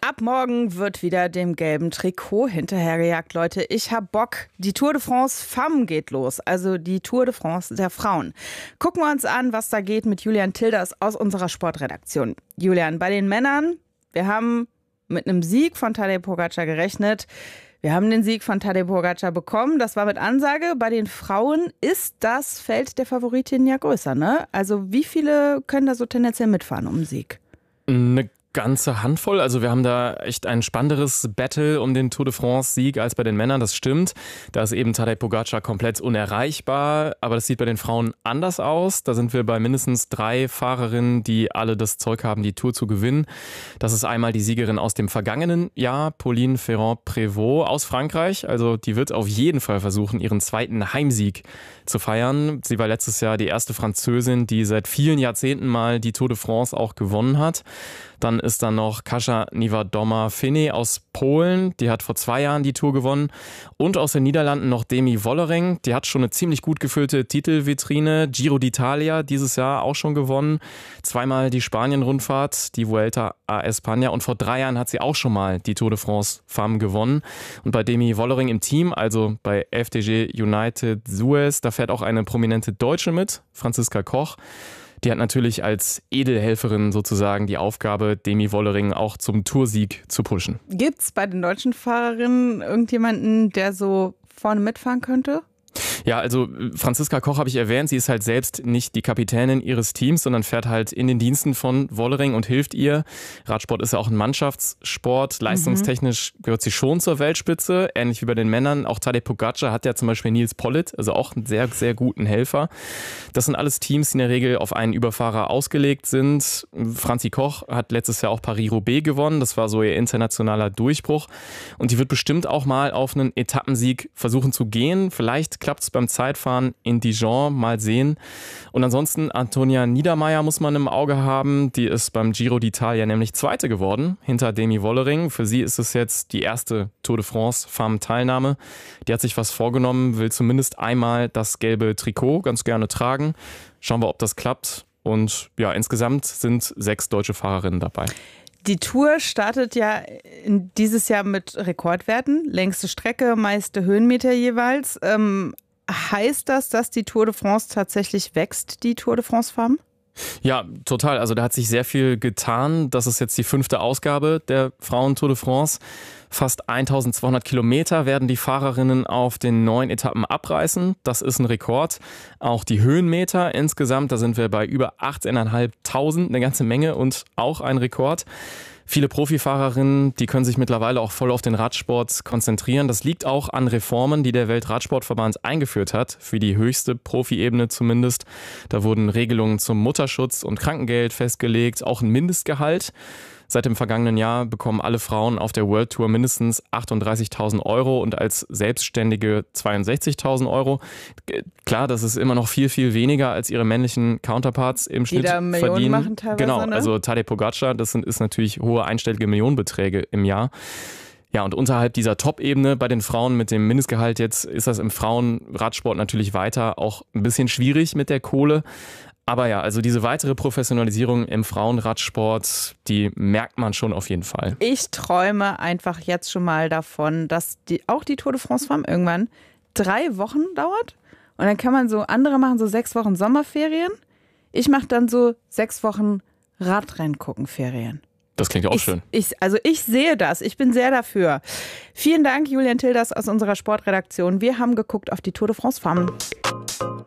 Ab morgen wird wieder dem gelben Trikot hinterhergejagt, Leute. Ich hab Bock. Die Tour de France Femmes geht los, also die Tour de France der Frauen. Gucken wir uns an, was da geht mit Julian Tilders aus unserer Sportredaktion. Julian, bei den Männern, wir haben mit einem Sieg von Tadej Pogačar gerechnet. Wir haben den Sieg von Tadej Pogačar bekommen. Das war mit Ansage. Bei den Frauen ist das Feld der Favoritinnen ja größer, ne? Also wie viele können da so tendenziell mitfahren um den Sieg? Eine ganze Handvoll. Also wir haben da echt ein spannenderes Battle um den Tour de France-Sieg als bei den Männern, das stimmt. Da ist eben Tadej Pogačar komplett unerreichbar, aber das sieht bei den Frauen anders aus. Da sind wir bei mindestens 3 Fahrerinnen, die alle das Zeug haben, die Tour zu gewinnen. Das ist einmal die Siegerin aus dem vergangenen Jahr, Pauline Ferrand-Prévot aus Frankreich. Also die wird auf jeden Fall versuchen, ihren zweiten Heimsieg zu feiern. Sie war letztes Jahr die erste Französin, die seit vielen Jahrzehnten mal die Tour de France auch gewonnen hat. Dann ist da noch Kasia Niewiadoma-Finney aus Polen, die hat vor 2 Jahren die Tour gewonnen. Und aus den Niederlanden noch Demi Vollering, die hat schon eine ziemlich gut gefüllte Titelvitrine. Giro d'Italia dieses Jahr auch schon gewonnen. 2-mal die Spanien-Rundfahrt, die Vuelta a España. Und vor 3 Jahren hat sie auch schon mal die Tour de France Femmes gewonnen. Und bei Demi Vollering im Team, also bei FDJ United Suez, da fährt auch eine prominente Deutsche mit, Franziska Koch. Die hat natürlich als Edelhelferin sozusagen die Aufgabe, Demi Vollering auch zum Toursieg zu pushen. Gibt's bei den deutschen Fahrerinnen irgendjemanden, der so vorne mitfahren könnte? Ja, also Franziska Koch habe ich erwähnt, sie ist halt selbst nicht die Kapitänin ihres Teams, sondern fährt halt in den Diensten von Vollering und hilft ihr. Radsport ist ja auch ein Mannschaftssport, leistungstechnisch gehört sie schon zur Weltspitze, ähnlich wie bei den Männern. Auch Tadej Pogačar hat ja zum Beispiel Nils Politt, also auch einen sehr, sehr guten Helfer. Das sind alles Teams, die in der Regel auf einen Überfahrer ausgelegt sind. Franzi Koch hat letztes Jahr auch Paris-Roubaix gewonnen, das war so ihr internationaler Durchbruch. Und die wird bestimmt auch mal auf einen Etappensieg versuchen zu gehen. Vielleicht klappt es beim Zeitfahren in Dijon, mal sehen. Und ansonsten Antonia Niedermaier muss man im Auge haben. Die ist beim Giro d'Italia nämlich Zweite geworden, hinter Demi Vollering. Für sie ist es jetzt die erste Tour de France Femmes-Teilnahme. Die hat sich was vorgenommen, will zumindest einmal das gelbe Trikot ganz gerne tragen. Schauen wir, ob das klappt. Und ja, insgesamt sind 6 deutsche Fahrerinnen dabei. Die Tour startet ja dieses Jahr mit Rekordwerten. Längste Strecke, meiste Höhenmeter jeweils. Heißt das, dass die Tour de France tatsächlich wächst, die Tour de France Femmes? Ja, total. Also da hat sich sehr viel getan. Das ist jetzt die 5. Ausgabe der Frauen-Tour de France. Fast 1200 Kilometer werden die Fahrerinnen auf den 9 Etappen abreißen. Das ist ein Rekord. Auch die Höhenmeter insgesamt, da sind wir bei über 18.500, eine ganze Menge und auch ein Rekord. Viele Profifahrerinnen, die können sich mittlerweile auch voll auf den Radsport konzentrieren. Das liegt auch an Reformen, die der Weltradsportverband eingeführt hat, für die höchste Profiebene zumindest. Da wurden Regelungen zum Mutterschutz und Krankengeld festgelegt, auch ein Mindestgehalt. Seit dem vergangenen Jahr bekommen alle Frauen auf der World Tour mindestens 38.000 Euro und als Selbstständige 62.000 Euro. Klar, das ist immer noch viel, viel weniger als ihre männlichen Counterparts im Schnitt verdienen. Die da Millionen machen teilweise, genau, ne? Also Tadej Pogačar, das ist natürlich hohe einstellige Millionenbeträge im Jahr. Ja, und unterhalb dieser Top-Ebene bei den Frauen mit dem Mindestgehalt jetzt ist das im Frauenradsport natürlich weiter auch ein bisschen schwierig mit der Kohle. Aber ja, also diese weitere Professionalisierung im Frauenradsport, die merkt man schon auf jeden Fall. Ich träume einfach jetzt schon mal davon, dass auch die Tour de France Femmes irgendwann 3 Wochen dauert. Und dann kann man so, andere machen so 6 Wochen Sommerferien. Ich mache dann so 6 Wochen Radrennen gucken Ferien. Das klingt auch schön. Ich sehe das. Ich bin sehr dafür. Vielen Dank, Julian Tilders aus unserer Sportredaktion. Wir haben geguckt auf die Tour de France Femmes.